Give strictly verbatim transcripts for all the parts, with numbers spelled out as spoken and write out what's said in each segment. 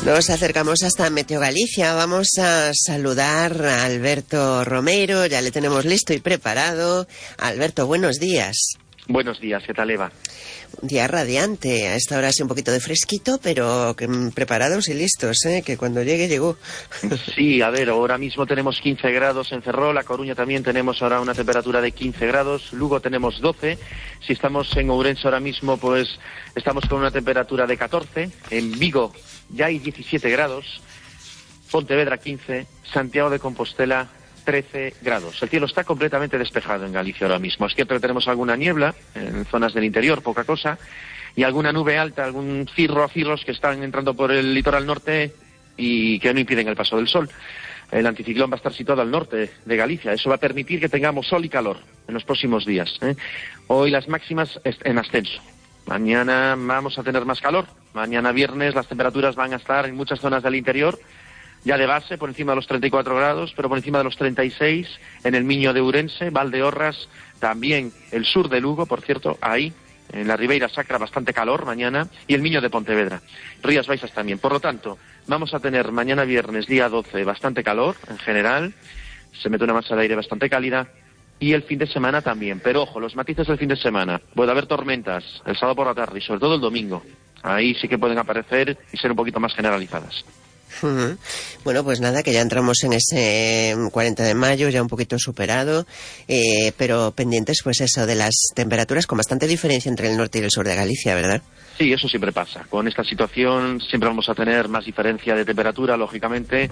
Nos acercamos hasta Meteo Galicia. Vamos a saludar a Alberto Romero. Ya le tenemos listo y preparado. Alberto, buenos días. Buenos días, ¿qué tal, Eva? Un día radiante. A esta hora sí un poquito de fresquito, pero que, preparados y listos, ¿eh? Que cuando llegue, llegó. Sí, a ver, ahora mismo tenemos quince grados en Ferrol, La Coruña también tenemos ahora una temperatura de quince grados, Lugo tenemos doce, si estamos en Ourense ahora mismo, pues estamos con una temperatura de catorce, en Vigo ya hay diecisiete grados, Pontevedra quince, Santiago de Compostela trece grados. El cielo está completamente despejado en Galicia ahora mismo. Es cierto que tenemos alguna niebla en zonas del interior, poca cosa, y alguna nube alta, algún cirro a cirros que están entrando por el litoral norte y que no impiden el paso del sol. El anticiclón va a estar situado al norte de Galicia. Eso va a permitir que tengamos sol y calor en los próximos días, ¿eh? Hoy las máximas en ascenso. Mañana vamos a tener más calor. Mañana viernes las temperaturas van a estar en muchas zonas del interior ya de base, por encima de los treinta y cuatro grados, pero por encima de los treinta y seis en el Miño de Ourense, Valdeorras, también el sur de Lugo, por cierto, ahí, en la Ribeira Sacra, bastante calor mañana, y el Miño de Pontevedra, Rías Baixas también. Por lo tanto, vamos a tener mañana viernes, día doce, bastante calor en general, se mete una masa de aire bastante cálida, y el fin de semana también. Pero ojo, los matices del fin de semana, puede haber tormentas el sábado por la tarde, y sobre todo el domingo, ahí sí que pueden aparecer y ser un poquito más generalizadas. Uh-huh. Bueno, pues nada, que ya entramos en ese cuarenta de mayo, ya un poquito superado, eh, pero pendientes pues eso de las temperaturas con bastante diferencia entre el norte y el sur de Galicia, ¿verdad? Sí, eso siempre pasa. Con esta situación siempre vamos a tener más diferencia de temperatura, lógicamente,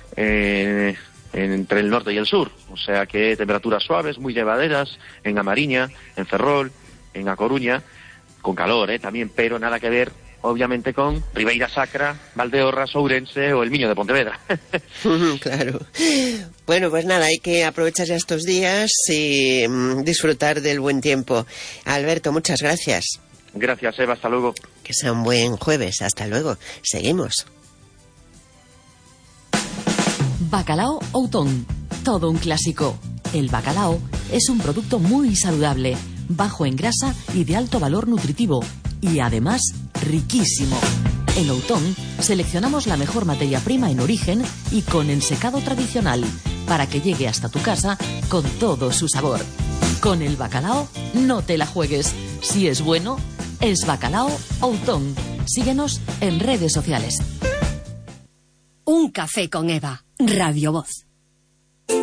eh, entre el norte y el sur. O sea que temperaturas suaves, muy llevaderas, en A Mariña, en Ferrol, en A Coruña, con calor, eh, también, pero nada que ver obviamente con Ribeira Sacra, Valdeorras, Ourense o el Miño de Pontevedra. Claro. Bueno, pues nada, hay que aprovechar ya estos días y mm, disfrutar del buen tiempo. Alberto, muchas gracias. Gracias, Eva, hasta luego. Que sea un buen jueves, hasta luego. Seguimos. Bacalao Outón, todo un clásico. El bacalao es un producto muy saludable, bajo en grasa y de alto valor nutritivo, y además riquísimo. En Outón seleccionamos la mejor materia prima en origen y con ensecado tradicional para que llegue hasta tu casa con todo su sabor. Con el bacalao no te la juegues. Si es bueno, es Bacalao Outón. Síguenos en redes sociales. Un café con Eva, Radio Voz.